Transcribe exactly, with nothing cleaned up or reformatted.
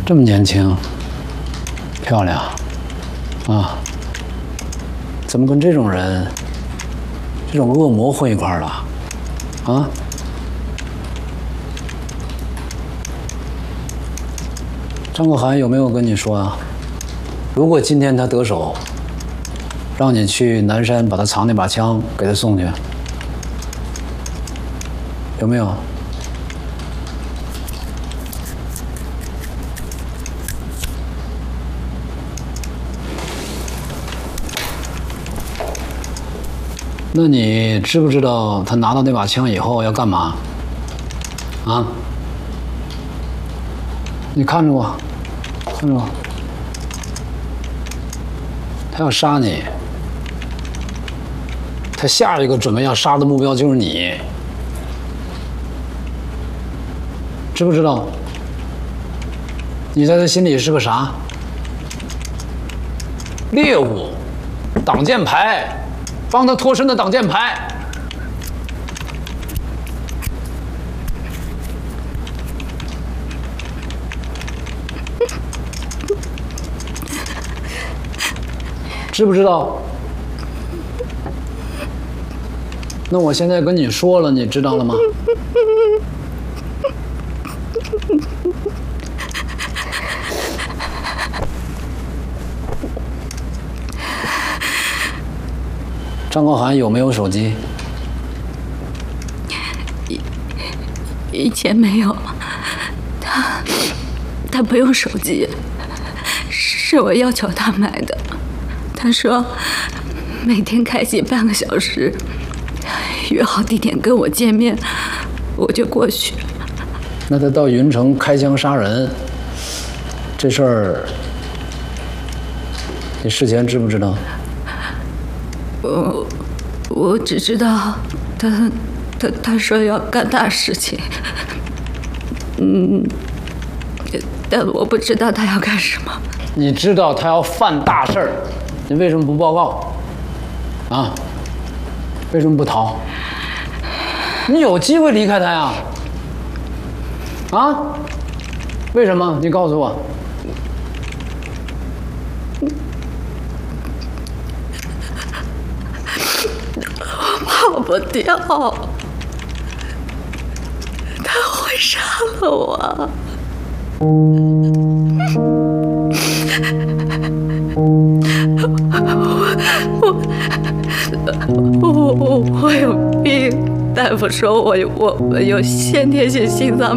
这么年轻，漂亮，啊，怎么跟这种人、这种恶魔混一块儿了？啊？张国涵有没有跟你说啊？如果今天他得手，让你去南山把他藏那把枪给他送去，有没有？那你知不知道他拿到那把枪以后要干嘛？啊？你看着我，看着我，他要杀你，他下一个准备要杀的目标就是你，知不知道？你在他心里是个啥？猎物，挡箭牌。帮他脱身的挡箭牌，知不知道？那我现在跟你说了，你知道了吗？张国涵有没有手机？ 以以前没有，他他不用手机，是我要求他买的。他说每天开机半个小时，约好地点跟我见面，我就过去。 那他到云城开枪杀人这事儿，你事前知不知道？ 我我只知道他他他说要干大事情，嗯，但我不知道他要干什么。 你知道他要犯大事儿，你为什么不报告？啊？为什么不逃？你有机会离开他呀！啊？为什么？你告诉我。 跑不掉，他会杀了我。我我我我有病，大夫说我我我有先天性心脏